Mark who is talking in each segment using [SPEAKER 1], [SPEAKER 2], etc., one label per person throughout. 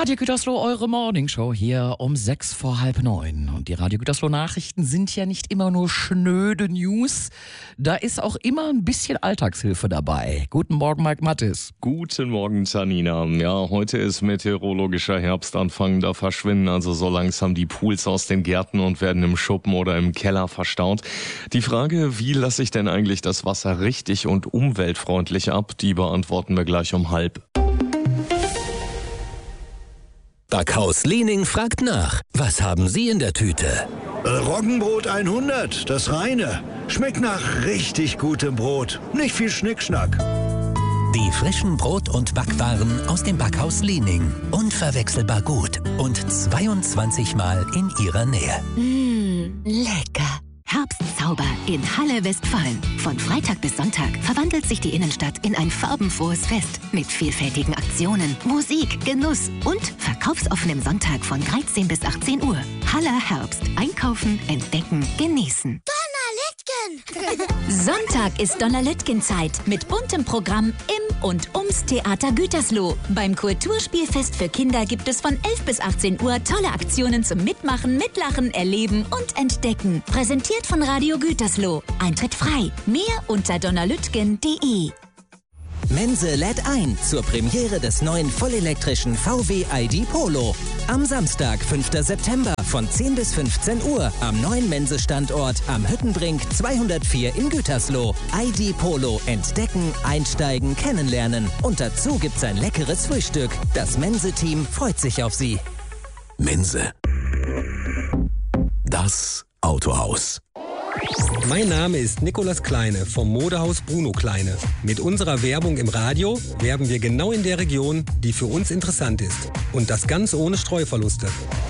[SPEAKER 1] Radio Gütersloh, eure Morningshow hier um 8:45. Und die Radio Gütersloh Nachrichten sind ja nicht immer nur schnöde News. Da ist auch immer ein bisschen Alltagshilfe dabei. Guten Morgen, Mike Mattis.
[SPEAKER 2] Guten Morgen, Janina. Ja, heute ist meteorologischer Herbstanfang. Da verschwinden also so langsam die Pools aus den Gärten und werden im Schuppen oder im Keller verstaut. Die Frage, wie lasse ich denn eigentlich das Wasser richtig und umweltfreundlich ab, die beantworten wir gleich um 12:30.
[SPEAKER 3] Backhaus Lening fragt nach. Was haben Sie in der Tüte?
[SPEAKER 4] Roggenbrot 100, das reine. Schmeckt nach richtig gutem Brot. Nicht viel Schnickschnack.
[SPEAKER 3] Die frischen Brot- und Backwaren aus dem Backhaus Lening. Unverwechselbar gut und 22 Mal in Ihrer Nähe.
[SPEAKER 5] Lecker. Herbstzauber in Halle Westfalen. Von Freitag bis Sonntag verwandelt sich die Innenstadt in ein farbenfrohes Fest mit vielfältigen Aktionen, Musik, Genuss und verkaufsoffenem Sonntag von 13 bis 18 Uhr. Halle Herbst. Einkaufen, entdecken, genießen.
[SPEAKER 6] Sonntag ist Donnerlütgen-Zeit mit buntem Programm im und ums Theater Gütersloh. Beim Kulturspielfest für Kinder gibt es von 11 bis 18 Uhr tolle Aktionen zum Mitmachen, Mitlachen, Erleben und Entdecken. Präsentiert von Radio Gütersloh. Eintritt frei. Mehr unter donnerlütgen.de.
[SPEAKER 3] Mense lädt ein zur Premiere des neuen vollelektrischen VW ID Polo. Am Samstag, 5. September von 10 bis 15 Uhr am neuen Mense-Standort am Hüttenbrink 204 in Gütersloh. ID Polo entdecken, einsteigen, kennenlernen. Und dazu gibt's ein leckeres Frühstück. Das Mense-Team freut sich auf Sie.
[SPEAKER 7] Mense. Das Autohaus.
[SPEAKER 8] Mein Name ist Nikolas Kleine vom Modehaus Bruno Kleine. Mit unserer Werbung im Radio werben wir genau in der Region, die für uns interessant ist. Und das ganz ohne Streuverluste.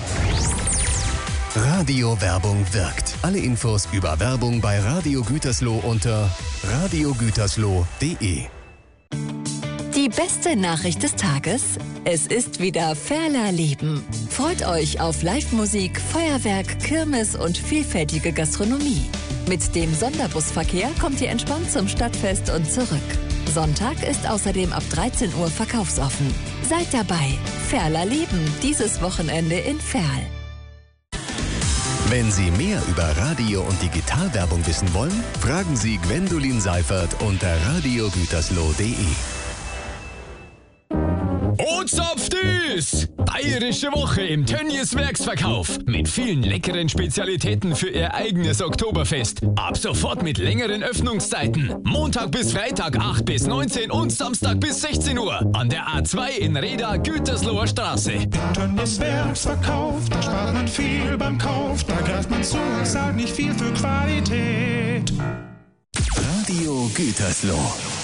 [SPEAKER 7] Radiowerbung wirkt. Alle Infos über Werbung bei Radio Gütersloh unter radiogütersloh.de.
[SPEAKER 9] Die beste Nachricht des Tages: Es ist wieder Fernerleben. Freut euch auf Live-Musik, Feuerwerk, Kirmes und vielfältige Gastronomie. Mit dem Sonderbusverkehr kommt ihr entspannt zum Stadtfest und zurück. Sonntag ist außerdem ab 13 Uhr verkaufsoffen. Seid dabei. Fernerleben dieses Wochenende in Ferl.
[SPEAKER 7] Wenn Sie mehr über Radio- und Digitalwerbung wissen wollen, fragen Sie Gwendolin Seifert unter radiogütersloh.de.
[SPEAKER 10] Ozapftis! Bayerische Woche im Tönnies Werksverkauf. Mit vielen leckeren Spezialitäten für Ihr eigenes Oktoberfest. Ab sofort mit längeren Öffnungszeiten. Montag bis Freitag 8 bis 19 und Samstag bis 16 Uhr. An der A2 in Reda, Gütersloher Straße.
[SPEAKER 11] Tönnies Werksverkauf, da spart man viel beim Kauf. Da greift man zu, zahlt nicht viel für Qualität.
[SPEAKER 7] Radio Gütersloh.